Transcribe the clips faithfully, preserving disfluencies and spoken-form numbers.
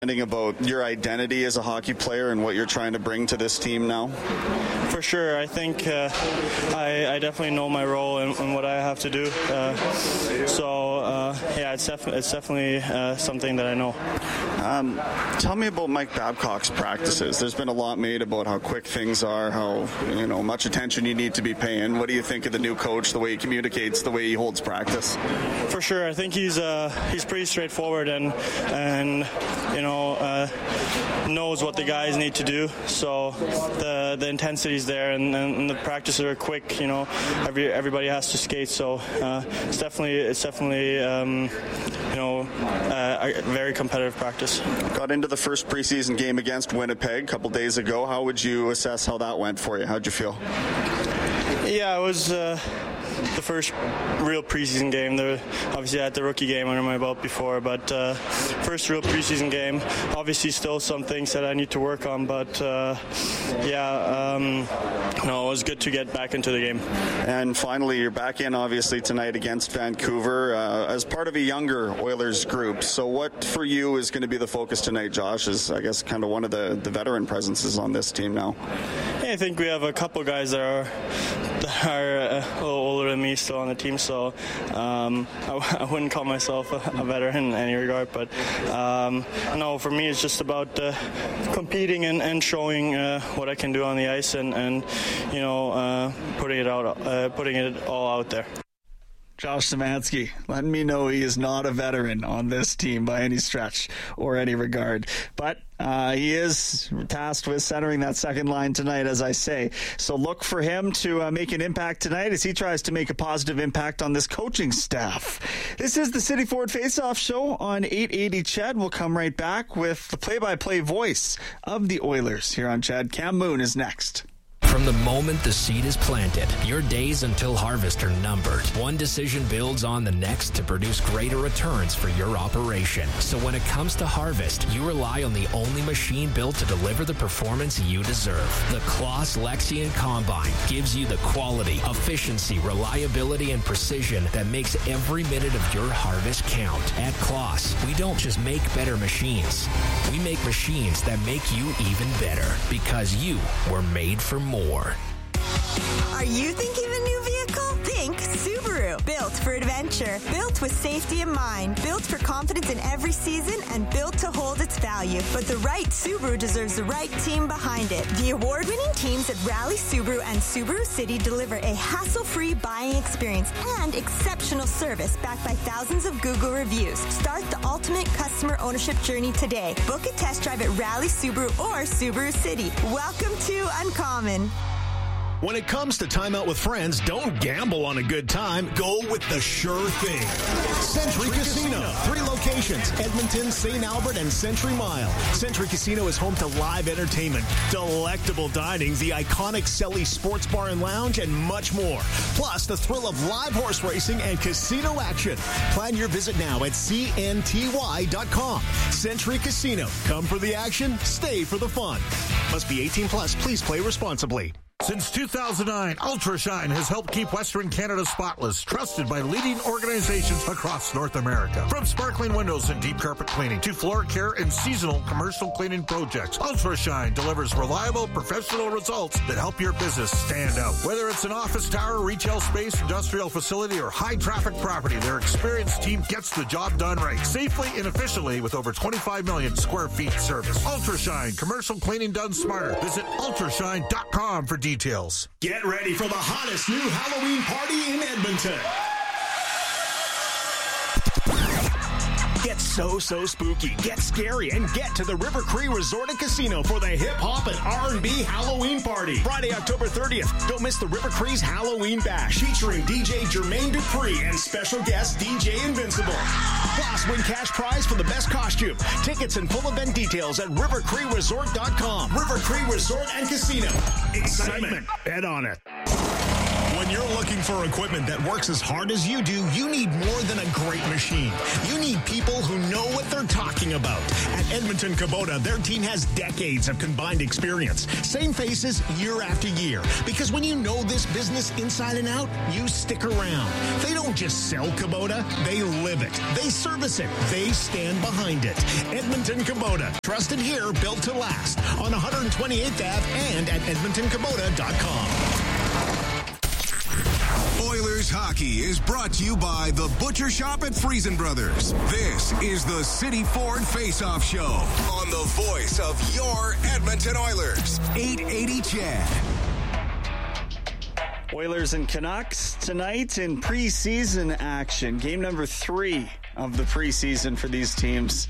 About your identity as a hockey player and what you're trying to bring to this team now? For sure. I think uh, I, I definitely know my role and, and what I have to do. Uh, so, uh, yeah, it's, def- it's definitely uh, something that I know. Um, tell me about Mike Babcock's practices. There's been a lot made about how quick things are, how you know much attention you need to be paying. What do you think of the new coach, the way he communicates, the way he holds practice? For sure. I think he's uh, he's pretty straightforward and, and you know, uh, knows what the guys need to do. So the the intensity's there, and, and the practices are quick. You know, every everybody has to skate. So uh, it's definitely it's definitely um, you know uh, a very competitive practice. Got into the first preseason game against Winnipeg a couple days ago. How would you assess how that went for you? How'd you feel? Yeah, it was. Uh, The first real preseason game. There, obviously, I had the rookie game under my belt before, but uh, first real preseason game. Obviously, still some things that I need to work on, but uh, yeah, um, no, it was good to get back into the game. And finally, you're back in, obviously, tonight against Vancouver uh, as part of a younger Oilers group. So what, for you, is going to be the focus tonight, Josh, is, I guess, kind of one of the, the veteran presences on this team now? Yeah, I think we have a couple guys that are, that are a little older than me still on the team, so um, I, I wouldn't call myself a, a veteran in any regard, but um, no, for me it's just about uh, competing and, and showing uh, what I can do on the ice and, and you know uh, putting it out, uh, putting it all out there. Josh Szymanski letting me know he is not a veteran on this team by any stretch or any regard. But uh, he is tasked with centering that second line tonight, as I say. So look for him to uh, make an impact tonight as he tries to make a positive impact on this coaching staff. This is the City Ford Face-Off Show on eight eighty C H E D. We'll come right back with the play-by-play voice of the Oilers here on C H E D. Cam Moon is next. From the moment the seed is planted, your days until harvest are numbered. One decision builds on the next to produce greater returns for your operation. So when it comes to harvest, you rely on the only machine built to deliver the performance you deserve. The Claas Lexion Combine gives you the quality, efficiency, reliability, and precision that makes every minute of your harvest count. At Claas, we don't just make better machines. We make machines that make you even better because you were made for more. Are you thinking of a new vehicle? Think Subaru. Built for adventure. Built with safety in mind. Built for confidence in every season and built to hold its value. But the right Subaru deserves the right team behind it. The award-winning teams at Rally Subaru and Subaru City deliver a hassle-free buying experience and exceptional service backed by thousands of Google reviews. Start the ultimate customer ownership journey today. Book a test drive at Rally Subaru or Subaru City. Welcome to Uncommon. When it comes to time out with friends, don't gamble on a good time. Go with the sure thing. Century Casino. Three locations, Edmonton, Saint Albert, and Century Mile. Century Casino is home to live entertainment, delectable dining, the iconic Selly Sports Bar and Lounge, and much more. Plus, the thrill of live horse racing and casino action. Plan your visit now at C N T Y dot com. Century Casino. Come for the action, stay for the fun. Must be eighteen plus. Please play responsibly. Since two thousand nine, UltraShine has helped keep Western Canada spotless, trusted by leading organizations across North America. From sparkling windows and deep carpet cleaning to floor care and seasonal commercial cleaning projects, UltraShine delivers reliable, professional results that help your business stand out. Whether it's an office tower, retail space, industrial facility, or high-traffic property, their experienced team gets the job done right, safely and efficiently with over twenty-five million square feet service. UltraShine, commercial cleaning done smarter. Visit ultrashine dot com for details. Details. Get ready for the hottest new Halloween party in Edmonton. Get so, so spooky, get scary, and get to the River Cree Resort and Casino for the hip-hop and R and B Halloween party. Friday, October thirtieth. Don't miss the River Cree's Halloween Bash, featuring D J Jermaine Dupree and special guest D J Invincible. Plus, win cash prize for the best costume. Tickets and full event details at river cree resort dot com. River Cree Resort and Casino. Excitement. Bet on it. When you're looking for equipment that works as hard as you do, you need more than a great machine. You need people who know what they're talking about. At Edmonton Kubota, their team has decades of combined experience. Same faces year after year. Because when you know this business inside and out, you stick around. They don't just sell Kubota, they live it. They service it. They stand behind it. Edmonton Kubota. Trusted here, built to last. On one hundred twenty-eighth Avenue and at edmonton kubota dot com. Oilers hockey is brought to you by the Butcher Shop at Friesen Brothers. This is the City Ford Face-Off Show on the voice of your Edmonton Oilers. eight eighty C H E D. Oilers and Canucks tonight in preseason action. Game number three of the preseason for these teams.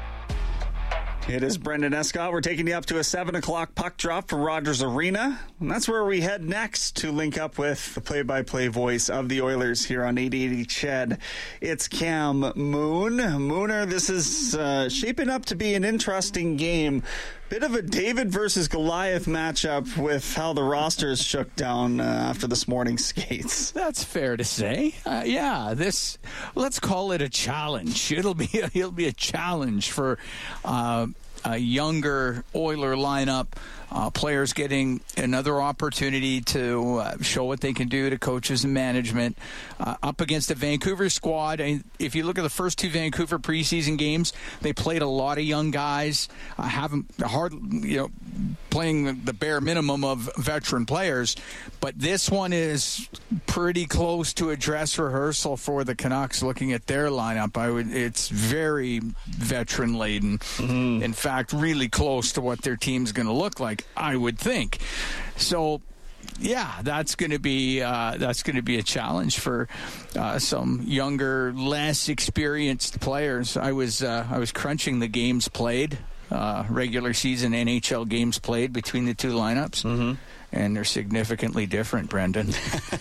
It is Brendan Escott. We're taking you up to a seven o'clock puck drop from Rogers Arena. And that's where we head next to link up with the play-by-play voice of the Oilers here on eight eighty C H E D. It's Cam Moon. Mooner, this is uh, shaping up to be an interesting game. Bit of a David versus Goliath matchup with how the rosters shook down uh, after this morning's skates. That's fair to say. Uh, yeah, this, let's call it a challenge. It'll be a, it'll be a challenge for uh, a younger Oiler lineup. Uh, players getting another opportunity to uh, show what they can do to coaches and management uh, up against a Vancouver squad. And if you look at the first two Vancouver preseason games, they played a lot of young guys, uh, haven't hard, you know, playing the bare minimum of veteran players. But this one is pretty close to a dress rehearsal for the Canucks. Looking at their lineup, I would, it's very veteran laden. Mm-hmm. In fact, really close to what their team's going to look like, I would think. So, yeah, that's going to be uh, that's going to be a challenge for uh, some younger, less experienced players. I was uh, I was crunching the games played, uh, regular season N H L games played between the two lineups. Mm-hmm. And they're significantly different, Brendan.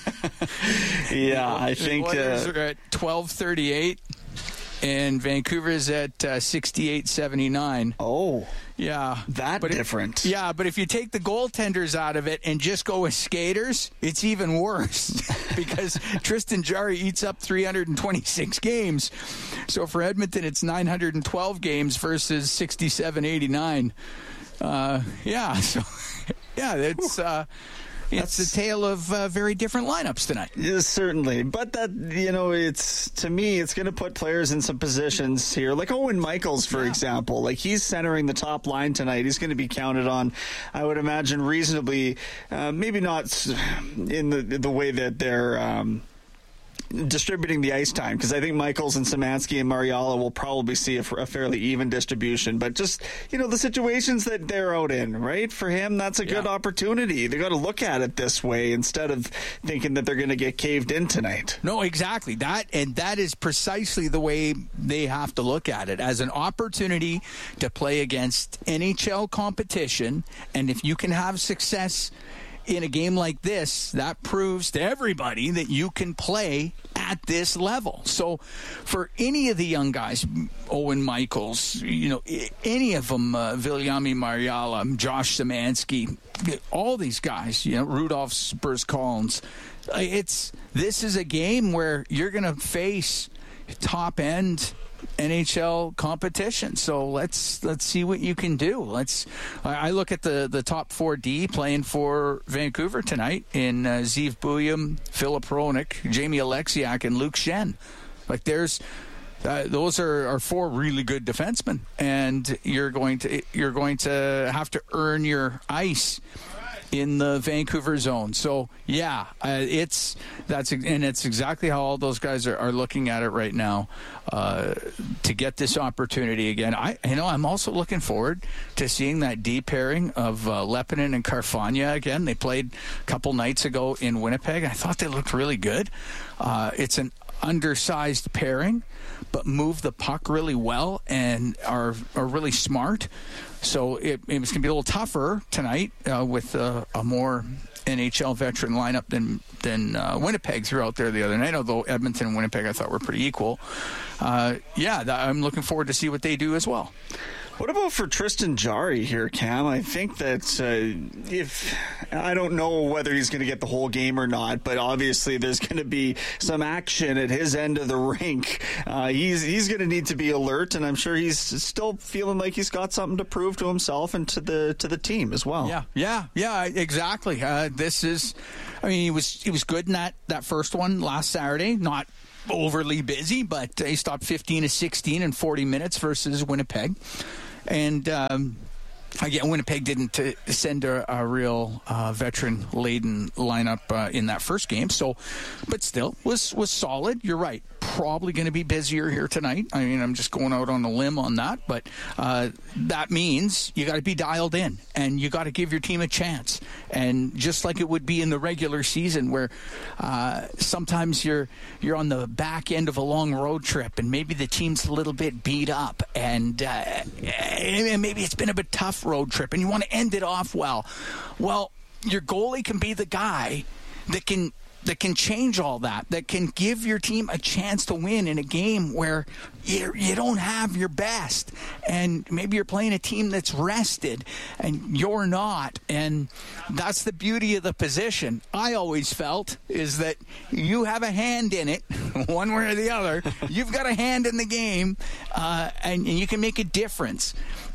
Yeah, I think the Oilers uh, are at twelve thirty-eight, and Vancouver's at uh, sixty-eight seventy-nine. Oh. Yeah. That but different. If, yeah, but if you take the goaltenders out of it and just go with skaters, it's even worse because Tristan Jarry eats up three hundred twenty-six games. So for Edmonton, it's nine hundred twelve games versus sixty-seven eighty-nine. Uh, yeah, so yeah, it's uh, it's a tale of uh, very different lineups tonight. Yes, certainly. But that, you know, it's, to me, it's going to put players in some positions here. Like Owen Michaels, for yeah. example. Like, he's centering the top line tonight. He's going to be counted on, I would imagine, reasonably, uh, maybe not in the the way that they're um, distributing the ice time, because I think Michaels and Szymanski and Mariala will probably see a, a fairly even distribution. But just, you know, the situations that they're out in, right? For him, that's a yeah. good opportunity. They got to look at it this way instead of thinking that they're going to get caved in tonight. No, exactly. That and that is precisely the way they have to look at it, as an opportunity to play against N H L competition. And if you can have success in a game like this, that proves to everybody that you can play at this level. So for any of the young guys, Owen Michaels, you know, any of them, uh, Viljami Mariala, Josh Szymanski, all these guys, you know, Rudolph Spurs Collins, it's, this is a game where you're going to face top end N H L competition. So let's let's see what you can do. Let's. I look at the, the top four D playing for Vancouver tonight in uh, Zeev Buium, Philip Hronik, Jamie Alexiak, and Luke Schenn. Like there's. Uh, those are, are four really good defensemen, and you're going to you're going to have to earn your ice in the Vancouver zone. So yeah, uh, it's that's and it's exactly how all those guys are, are looking at it right now, uh, to get this opportunity again. I you know I'm also looking forward to seeing that D pairing of uh, Leppinen and Carfagna again. They played a couple nights ago in Winnipeg. I thought they looked really good. Uh, it's an undersized pairing, but move the puck really well and are are really smart. So it, it was going to be a little tougher tonight uh, with uh, a more N H L veteran lineup than than uh, Winnipeg threw out there the other night, although Edmonton and Winnipeg I thought were pretty equal. Uh, yeah, that, I'm looking forward to see what they do as well. What about for Tristan Jarry here, Cam? I think that uh, if I don't know whether he's going to get the whole game or not, but obviously there's going to be some action at his end of the rink. Uh, he's he's going to need to be alert, and I'm sure he's still feeling like he's got something to prove to himself and to the to the team as well. Yeah, yeah, yeah, exactly. Uh, this is, I mean, he was he was good in that that first one last Saturday. Not overly busy, but he stopped fifteen to sixteen in forty minutes versus Winnipeg. And um, again, Winnipeg didn't uh, send a, a real uh, veteran-laden lineup uh, in that first game. So, but still was was solid. You're right. Probably going to be busier here tonight. I mean, I'm just going out on a limb on that, but uh, that means you got to be dialed in, and you got to give your team a chance. And just like it would be in the regular season, where uh, sometimes you're you're on the back end of a long road trip, and maybe the team's a little bit beat up, and, uh, and maybe it's been a bit tough road trip, and you want to end it off well. Well, your goalie can be the guy that can. that can change all that, that can give your team a chance to win in a game where you, you don't have your best. And maybe you're playing a team that's rested and you're not. And that's the beauty of the position, I always felt, is that you have a hand in it, one way or the other. You've got a hand in the game, uh, and, and you can make a difference.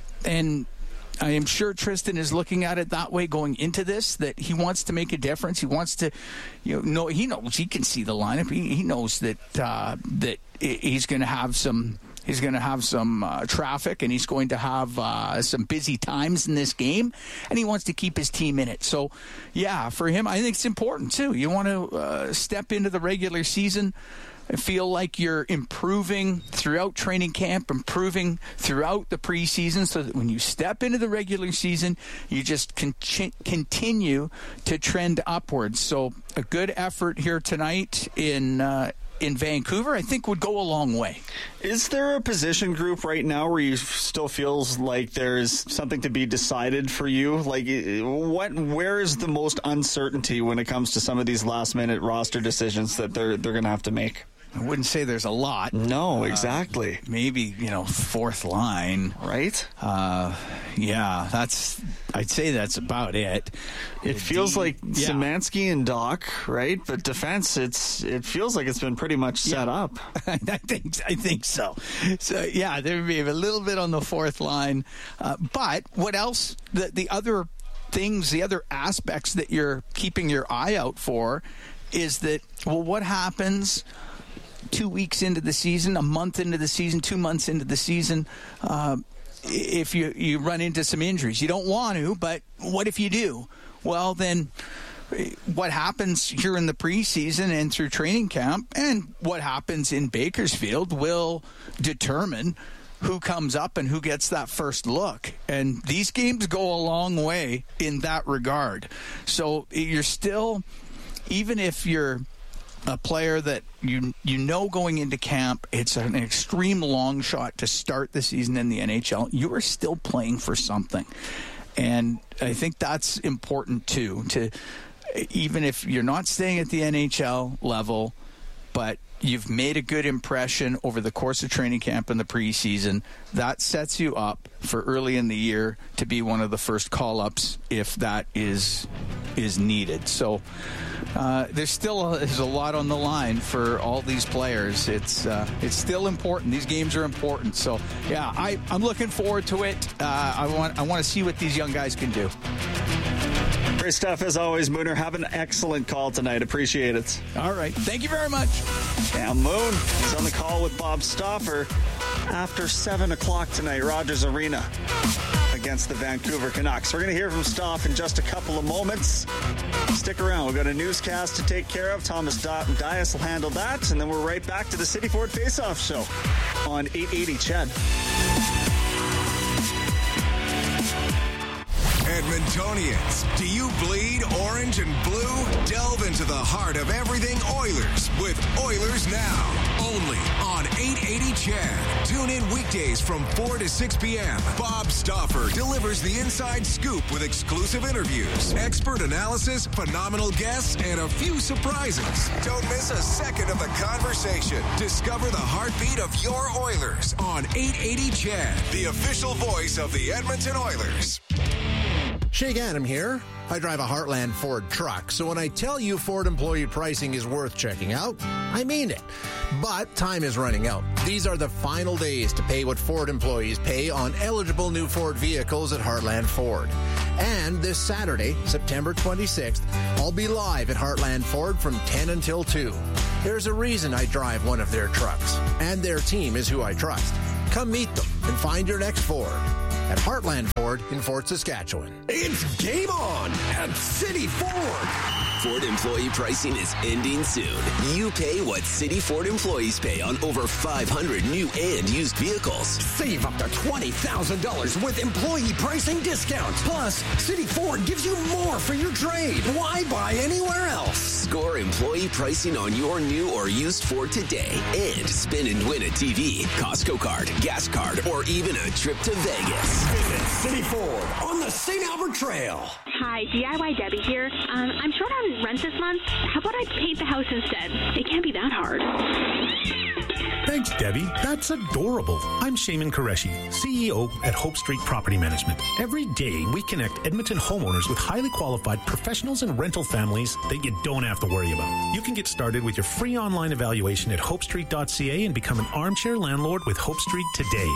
And I am sure Tristan is looking at it that way going into this, that he wants to make a difference. He wants to, you know, know he knows he can see the lineup. He, he knows that uh, that he's going to have some he's going to have some uh, traffic, and he's going to have uh, some busy times in this game, and he wants to keep his team in it. So, yeah, for him, I think it's important too. You want to uh, step into the regular season. I feel like you're improving throughout training camp, improving throughout the preseason, so that when you step into the regular season, you just con- continue to trend upwards. So a good effort here tonight in uh, in Vancouver, I think, would go a long way. Is there a position group right now where you still feels like there's something to be decided for you? Like, what? Where is the most uncertainty when it comes to some of these last-minute roster decisions that they're they're going to have to make? I wouldn't say there's a lot. No, exactly. Uh, maybe, you know, fourth line. Right? Uh, yeah, that's, I'd say that's about it. It feels D, like yeah. Szymanski and Doc, right? But defense, it's it feels like it's been pretty much set yeah. I think I think so. So, yeah, there would be a little bit on the fourth line. Uh, but what else? The, the other things, the other aspects that you're keeping your eye out for is that, well, what happens two weeks into the season, a month into the season, two months into the season, uh, if you, you run into some injuries? You don't want to, but what if you do? Well, then what happens here in the preseason and through training camp, and what happens in Bakersfield, will determine who comes up and who gets that first look. And these games go a long way in that regard. So you're still, even if you're a player that you you know going into camp, it's an extreme long shot to start the season in the N H L, you are still playing for something. And I think that's important too, to even if you're not staying at the N H L level, but you've made a good impression over the course of training camp and the preseason, that sets you up for early in the year to be one of the first call-ups if that is is needed. So uh, there's still a, there's a lot on the line for all these players. It's uh, it's still important. These games are important. So yeah, I, I'm looking forward to it. Uh, I want I want to see what these young guys can do. Great stuff as always, Mooner. Have an excellent call tonight. Appreciate it. All right. Thank you very much. Cam Moon is on the call with Bob Stauffer after seven o'clock tonight, Rogers Arena, against the Vancouver Canucks. We're going to hear from Stauf in just a couple of moments. Stick around. We've got a newscast to take care of. Thomas Dias will handle that, and then we're right back to the City Ford Face-Off Show on eight eighty C H E D. Edmonton Edmontonians, do you bleed orange and blue? Delve into the heart of everything Oilers with Oilers Now. Only on eight eighty C H E D. Tune in weekdays from four to six p.m. Bob Stauffer delivers the inside scoop with exclusive interviews, expert analysis, phenomenal guests, and a few surprises. Don't miss a second of the conversation. Discover the heartbeat of your Oilers on eight eighty C H E D, the official voice of the Edmonton Oilers. Shake Adam here. I drive a Heartland Ford truck, so when I tell you Ford employee pricing is worth checking out, I mean it. But time is running out. These are the final days to pay what Ford employees pay on eligible new Ford vehicles at Heartland Ford. And this Saturday, September twenty-sixth, I'll be live at Heartland Ford from ten until two. There's a reason I drive one of their trucks, and their team is who I trust. Come meet them and find your next Ford at Heartland Ford in Fort Saskatchewan. It's game on at City Ford. Ford employee pricing is ending soon. You pay what City Ford employees pay on over five hundred new and used vehicles. Save up to twenty thousand dollars with employee pricing discounts. Plus, City Ford gives you more for your trade. Why buy anywhere else? Score employee pricing on your new or used Ford today and spin and win a T V, Costco card, gas card, or even a trip to Vegas. Visit City Ford on the Saint Albert Trail. Hi, D I Y Debbie here. Um, I'm short on rent this month. How about I paint the house instead? It can't be that hard. Thanks, Debbie. That's adorable. I'm Shaman Qureshi, C E O at Hope Street Property Management. Every day, we connect Edmonton homeowners with highly qualified professionals and rental families that you don't have to worry about. You can get started with your free online evaluation at hope street dot c a and become an armchair landlord with Hope Street today.